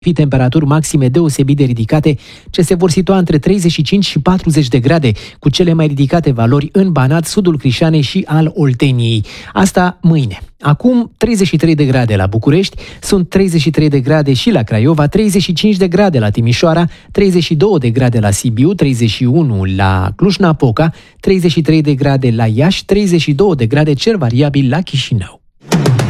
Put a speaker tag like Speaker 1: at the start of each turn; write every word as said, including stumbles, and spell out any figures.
Speaker 1: fi temperaturi maxime deosebit de ridicate, ce se vor situa între treizeci și cinci și patruzeci de grade, cu cele mai ridicate valori în Banat, sudul Crișanei și al Olteniei. Asta mâine. Acum treizeci și trei de grade la București, sunt treizeci și trei de grade și la Craiova, treizeci și cinci de grade la Timișoara, treizeci și doi de grade la Sibiu, treizeci și unu la Cluj-Napoca, treizeci și trei de grade la Iași, treizeci și doi de grade cer variabil la Chișinău.